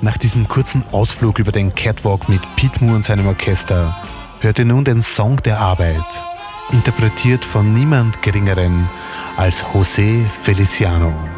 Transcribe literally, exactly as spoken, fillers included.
Nach diesem kurzen Ausflug über den Catwalk mit Pete Moore und seinem Orchester hört ihr nun den Song der Arbeit, interpretiert von niemand Geringeren als José Feliciano.